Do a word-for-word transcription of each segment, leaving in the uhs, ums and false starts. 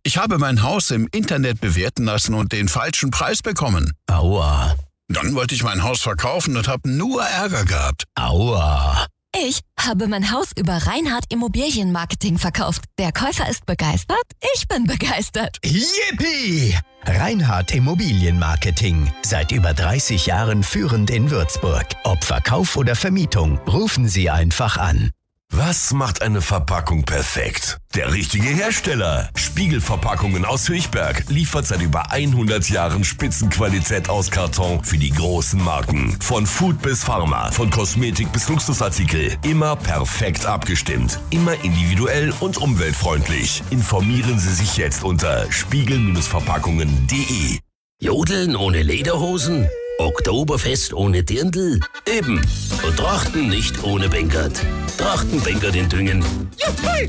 Ich habe mein Haus im Internet bewerten lassen und den falschen Preis bekommen. Aua. Dann wollte ich mein Haus verkaufen und habe nur Ärger gehabt. Aua. Ich habe mein Haus über Reinhardt Immobilienmarketing verkauft. Der Käufer ist begeistert, ich bin begeistert. Yippie! Reinhardt Immobilienmarketing. Seit über dreißig Jahren führend in Würzburg. Ob Verkauf oder Vermietung, rufen Sie einfach an. Was macht eine Verpackung perfekt? Der richtige Hersteller. Spiegelverpackungen aus Höchberg liefert seit über hundert Jahren Spitzenqualität aus Karton für die großen Marken. Von Food bis Pharma, von Kosmetik bis Luxusartikel. Immer perfekt abgestimmt. Immer individuell und umweltfreundlich. Informieren Sie sich jetzt unter spiegel Verpackungen punkt de. Jodeln ohne Lederhosen? Oktoberfest ohne Dirndl? Eben. Und Trachten nicht ohne Bengert. Trachtenbengert in Düngen. Juhu!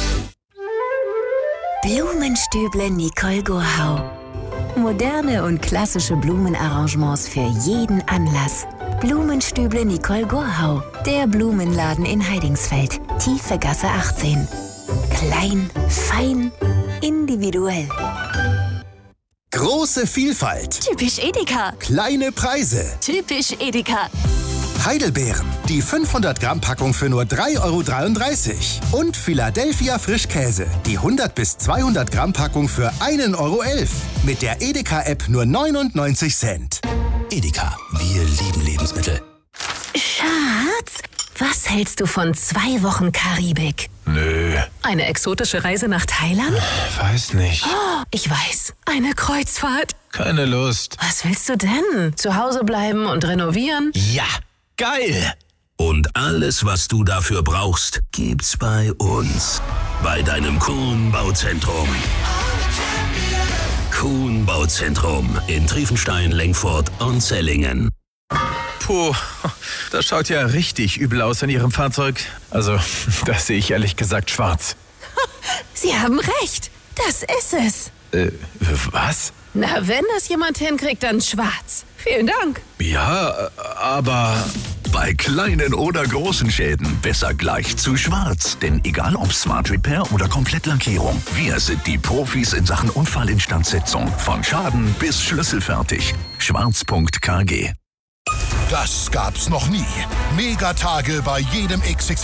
Blumenstüble Nicole Gurhau. Moderne und klassische Blumenarrangements für jeden Anlass. Blumenstüble Nicole Gurhau. Der Blumenladen in Heidingsfeld. Tiefe Gasse achtzehn. Klein, fein, individuell. Große Vielfalt. Typisch Edeka. Kleine Preise. Typisch Edeka. Heidelbeeren. Die fünfhundert Gramm Packung für nur drei Euro dreiunddreißig. Und Philadelphia Frischkäse. Die hundert bis zweihundert Gramm Packung für ein Euro elf. Mit der Edeka-App nur neunundneunzig Cent. Edeka, wir lieben Lebensmittel. Schatz, was hältst du von zwei Wochen Karibik? Nö. Eine exotische Reise nach Thailand? Weiß nicht. Oh, ich weiß. Eine Kreuzfahrt? Keine Lust. Was willst du denn? Zu Hause bleiben und renovieren? Ja, geil. Und alles, was du dafür brauchst, gibt's bei uns. Bei deinem Kuhn Bauzentrum. Kuhn Bauzentrum in Triefenstein, Lengfurt und Zellingen. Puh, das schaut ja richtig übel aus in Ihrem Fahrzeug. Also, das sehe ich ehrlich gesagt schwarz. Sie haben recht. Das ist es. Äh, was? Na, wenn das jemand hinkriegt, dann schwarz. Vielen Dank. Ja, aber... Bei kleinen oder großen Schäden besser gleich zu schwarz. Denn egal ob Smart Repair oder Komplettlackierung, wir sind die Profis in Sachen Unfallinstandsetzung. Von Schaden bis schlüsselfertig. schwarz punkt k g. Das gab's noch nie. Megatage bei jedem X X